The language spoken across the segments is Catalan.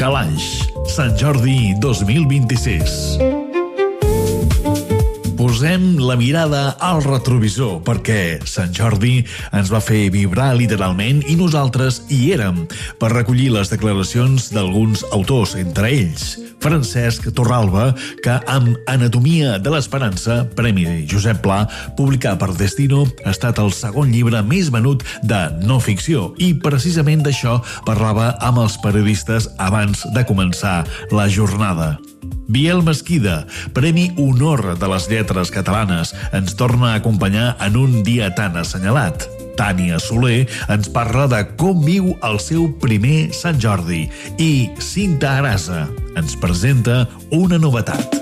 Calaix, Sant Jordi 2026. Posem la mirada al retrovisor perquè Sant Jordi ens va fer vibrar literalment i nosaltres hi érem per recollir les declaracions d'alguns autors, entre ells Francesc Torralba, que amb Anatomia de l'Esperança, Premi Josep Pla, publicat per Destino, ha estat el segon llibre més venut de no ficció i precisament d'això parlava amb els periodistes abans de començar la jornada. Biel Mesquida, Premi Honor de les Lletres Catalanes, ens torna a acompanyar en un dia tan assenyalat. Tània Soler ens parla de com viu el seu primer Sant Jordi i Cinta Arasa ens presenta una novetat.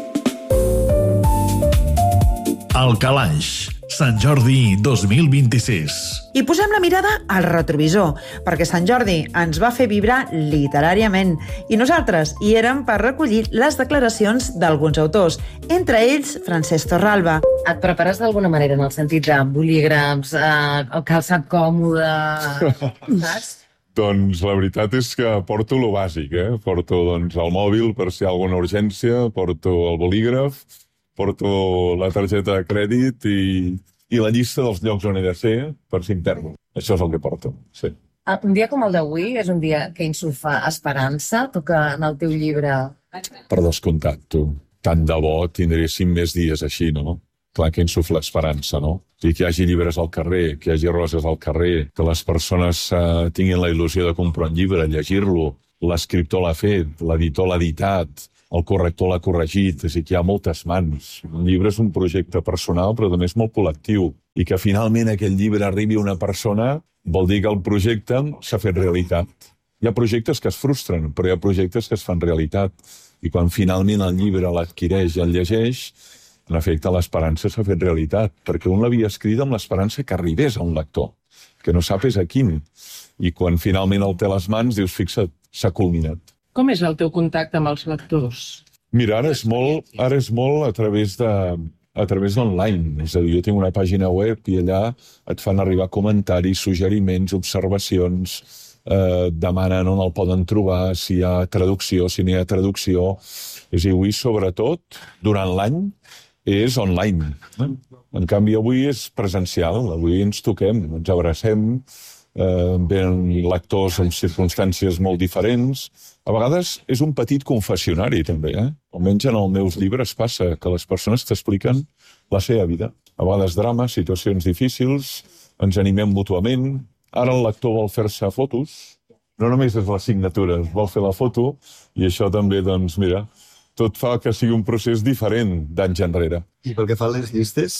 El Calaix, Sant Jordi 2026. I posem la mirada al retrovisor, perquè Sant Jordi ens va fer vibrar literàriament i nosaltres hi érem per recollir les declaracions d'alguns autors, entre ells Francesc Torralba. Et prepares d'alguna manera en el sentit de bolígrafs, el calçat còmode, saps? Doncs la veritat és que porto lo bàsic, Porto el mòbil per si hi ha alguna urgència, porto el bolígraf, porto la targeta de crèdit i la llista dels llocs on he de ser per si em perdo. Això és el que porto, sí. Un dia com el d'avui és un dia que insufla esperança, toca en el teu llibre. Per descomptat, tu. Tant de bo tindréssim més dies així, no? Clar que insufla esperança, no? I que hi hagi llibres al carrer, que hi hagi roses al carrer, que les persones tinguin la il·lusió de comprar un llibre, llegir-lo, l'escriptor l'ha fet, l'editor l'ha editat, el corrector l'ha corregit, és a dir, que hi ha moltes mans. Un llibre és un projecte personal, però també és molt col·lectiu. I que finalment aquell llibre arribi a una persona vol dir que el projecte s'ha fet realitat. Hi ha projectes que es frustren, però hi ha projectes que es fan realitat. I quan finalment el llibre l'adquireix i el llegeix, en efecte, l'esperança s'ha fet realitat, perquè un l'havia escrit amb l'esperança que arribés a un lector, que no sapes a quin. I quan finalment el té a les mans, dius, fixa't, s'ha culminat. Com és el teu contacte amb els lectors? Mira, ara és molt a través d'online. És a dir, jo tinc una pàgina web i allà et fan arribar comentaris, suggeriments, observacions, demanen on el poden trobar, si hi ha traducció, si no hi ha traducció. És a dir, avui, sobretot, durant l'any, és online. En canvi, avui és presencial. Avui ens toquem, ens abracem, venen lectors en circumstàncies molt diferents. A vegades és un petit confessionari, també. Almenys en els meus llibres passa que les persones t'expliquen la seva vida. A vegades drames, situacions difícils, ens animem mútuament. Ara el lector vol fer-se fotos. No només és la signatura, vol fer la foto, i això també, doncs, mira, tot fa que sigui un procés diferent d'anys enrere. I pel que fa a les llistes,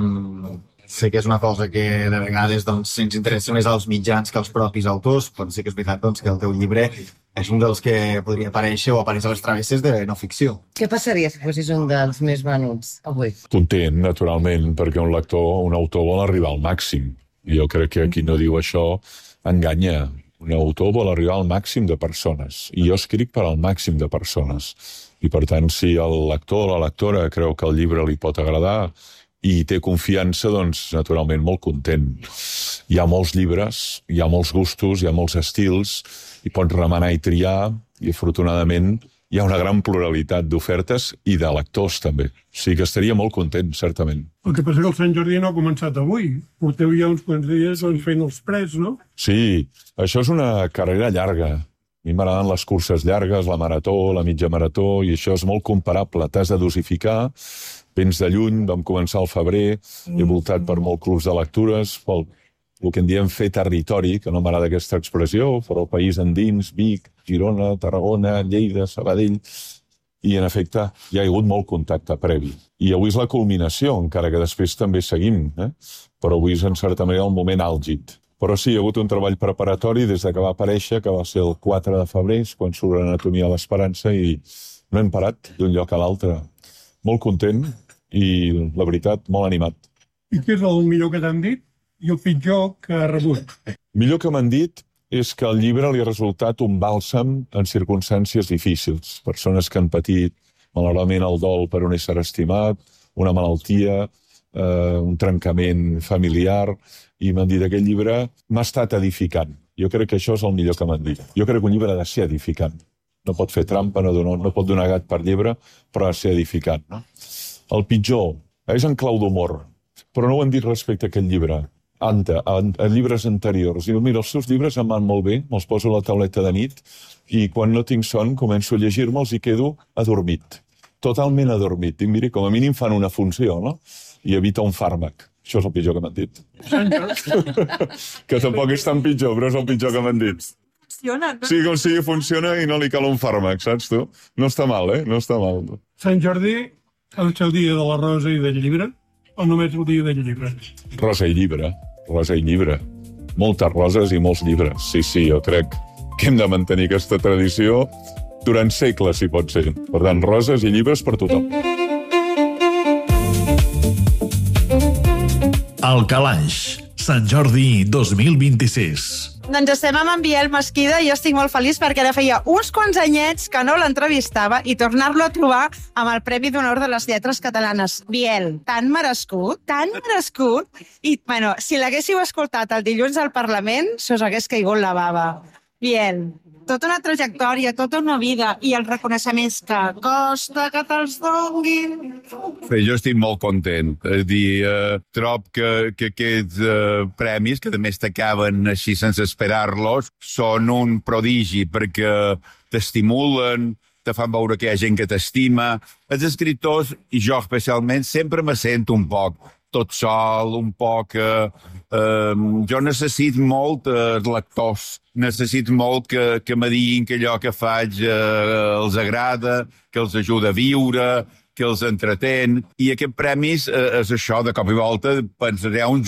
sé que és una cosa que de vegades ens interessa més als mitjans que als propis autors, però sí que és veritat que el teu llibre és un dels que podria aparèixer o apareix a les travesses de no ficció. Què passaria si fossis un dels més venuts avui? Content, naturalment, perquè un autor vol arribar al màxim. I jo crec que qui no diu això enganya. Un autor vol arribar al màxim de persones. I jo escric per al màxim de persones. I per tant, si el lector o la lectora creu que el llibre li pot agradar i té confiança, doncs, naturalment, molt content. Hi ha molts llibres, hi ha molts gustos, hi ha molts estils, i pots remenar i triar, i afortunadament hi ha una gran pluralitat d'ofertes i de lectors, també. O sigui que estaria molt content, certament. El que passa que el Sant Jordi no ha començat avui. Porteu ja uns quants dies fent els prets, no? Sí, això és una carrera llarga. A mi m'agraden les curses llargues, la marató, la mitja marató, i això és molt comparable. T'has de dosificar. Vens de lluny, vam començar al febrer, he voltat per molts clubs de lectures, pel que en diem fer territori, que no m'agrada aquesta expressió, però el país endins, Vic, Girona, Tarragona, Lleida, Sabadell, i en efecte hi ha hagut molt contacte previ. I avui és la culminació, encara que després també seguim, però avui és en certa manera el moment àlgid. Però sí, hi ha hagut un treball preparatori des que va aparèixer, que va ser el 4 de febrer, quan surt Anatomia de l'Esperança, i no hem parat d'un lloc a l'altre. Molt content i, la veritat, molt animat. I què és el millor que t'han dit i el pitjor que has rebut? Millor que m'han dit és que el llibre li ha resultat un bàlsam en circumstàncies difícils. Persones que han patit, malauradament, el dol per un ésser estimat, una malaltia, un trencament familiar, i m'han dit que aquest llibre m'ha estat edificant. Jo crec que això és el millor que m'han dit. Jo crec que un llibre ha de ser edificant. no pot fer trampa, no pot donar gat per llebre, però ha de ser edificant. No? El pitjor és en clau d'humor, però no ho han dit respecte a aquest llibre. A llibres anteriors. Diu, mira, els seus llibres em van molt bé, me'ls poso a la tauleta de nit i quan no tinc son començo a llegir-me'ls i quedo adormit. Totalment adormit. Dic, mira, com a mínim fan una funció, no? I evita un fàrmac. Això és el pitjor que m'han dit. Que tampoc és tan pitjor, però és el pitjor que m'han dit. Funciona, no? Sí, com sigui, funciona i no li cal un fàrmac, saps tu? No està mal, No està mal. Sant Jordi, el seu dia de la rosa i del llibre, o només el dia del llibre? Rosa i llibre. Moltes roses i molts llibres. Sí, jo crec que hem de mantenir aquesta tradició durant segles, si pot ser. Per tant, roses i llibres per tothom. El Calaix, Sant Jordi 2026. Doncs estem amb en Biel Mesquida i jo estic molt feliç perquè ara feia uns quants anyets que no l'entrevistava i tornar-lo a trobar amb el Premi d'Honor de les Lletres Catalanes. Biel, tan merescut. I, bueno, si l'haguéssiu escoltat el dilluns al Parlament, se us hagués caigut la bava. Biel, tota una trajectòria, tota una vida i els reconeixements que costa que te'ls donguin. Bé, jo estic molt content. És a dir, trob que aquests premis, que també t'acaben així sense esperar-los, són un prodigi perquè t'estimulen, te fan veure que hi ha gent que t'estima. Els escriptors, i jo especialment, sempre me sento un poc tot sol, un poc... jo necessito molt lectors, necessito molt que me diguin que allò que faig els agrada, que els ajuda a viure, que els entretén. I aquests premis és això, de cop i volta pensaré un